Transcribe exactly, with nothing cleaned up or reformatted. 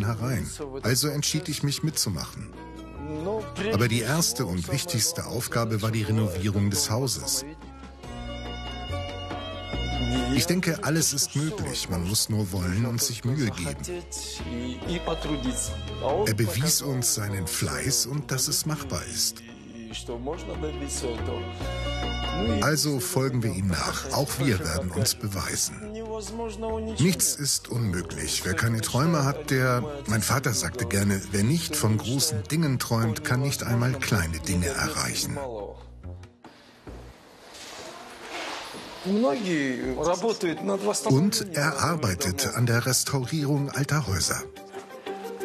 herein. Also entschied ich mich mitzumachen. Aber die erste und wichtigste Aufgabe war die Renovierung des Hauses. Ich denke, alles ist möglich. Man muss nur wollen und sich Mühe geben. Er bewies uns seinen Fleiß und dass es machbar ist. Also folgen wir ihm nach. Auch wir werden uns beweisen. Nichts ist unmöglich. Wer keine Träume hat, der... Mein Vater sagte gerne, wer nicht von großen Dingen träumt, kann nicht einmal kleine Dinge erreichen. Und er arbeitet an der Restaurierung alter Häuser.